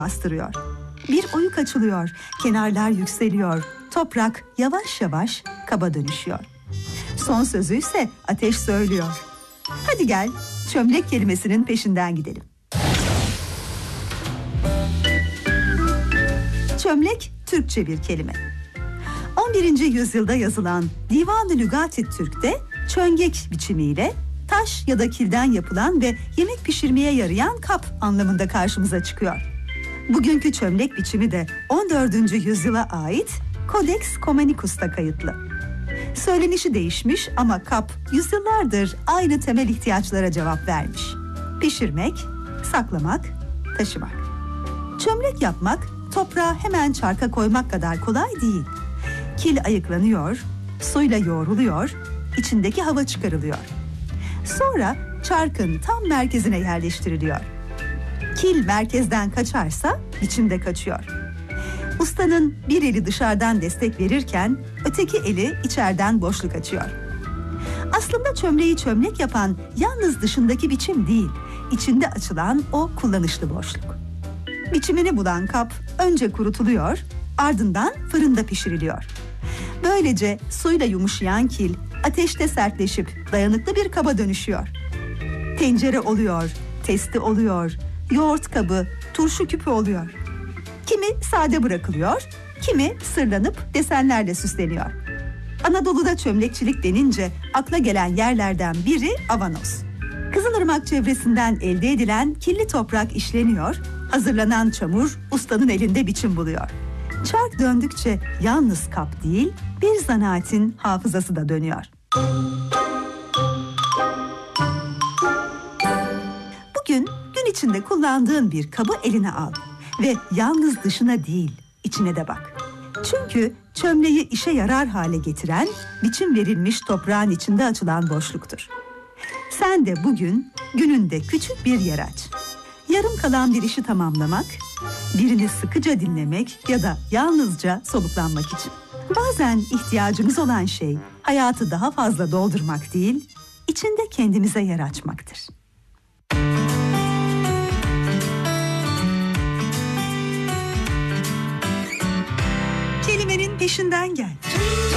bastırıyor. Bir oyuk açılıyor, kenarlar yükseliyor, toprak yavaş yavaş kaba dönüşüyor. Son sözü ise ateş söylüyor. Hadi gel, çömlek kelimesinin peşinden gidelim. Çömlek Türkçe bir kelime. 11. yüzyılda yazılan Divan-ı Lügat-ı Türk'te çöngek biçimiyle taş ya da kilden yapılan ve yemek pişirmeye yarayan kap anlamında karşımıza çıkıyor. Bugünkü çömlek biçimi de 14. yüzyıla ait Codex Comenius'ta kayıtlı. Söylenişi değişmiş ama kap yüzyıllardır aynı temel ihtiyaçlara cevap vermiş. Pişirmek, saklamak, taşımak. Çömlek yapmak toprağı hemen çarka koymak kadar kolay değil. Kil ayıklanıyor, suyla yoğruluyor, içindeki hava çıkarılıyor. Sonra çarkın tam merkezine yerleştiriliyor. Kil merkezden kaçarsa biçimde kaçıyor. Ustanın bir eli dışarıdan destek verirken öteki eli içeriden boşluk açıyor. Aslında çömleği çömlek yapan yalnız dışındaki biçim değil, içinde açılan o kullanışlı boşluk. Biçimini bulan kap önce kurutuluyor, ardından fırında pişiriliyor. Böylece suyla yumuşayan kil ateşte sertleşip dayanıklı bir kaba dönüşüyor. Tencere oluyor, testi oluyor, yoğurt kabı, turşu küpü oluyor. Kimi sade bırakılıyor, kimi sırlanıp desenlerle süsleniyor. Anadolu'da çömlekçilik denince akla gelen yerlerden biri Avanos. Kızılırmak çevresinden elde edilen kirli toprak işleniyor, hazırlanan çamur ustanın elinde biçim buluyor. Çark döndükçe yalnız kap değil, bir zanaatin hafızası da dönüyor. Bugün gün içinde kullandığın bir kabı eline al ve yalnız dışına değil, içine de bak. Çünkü çömleği işe yarar hale getiren, biçim verilmiş toprağın içinde açılan boşluktur. Sen de bugün gününde küçük bir yer aç. Yarım kalan bir işi tamamlamak, birini sıkıca dinlemek ya da yalnızca soluklanmak için. Bazen ihtiyacımız olan şey hayatı daha fazla doldurmak değil, içinde kendimize yer açmaktır. Kelimenin peşinden gel.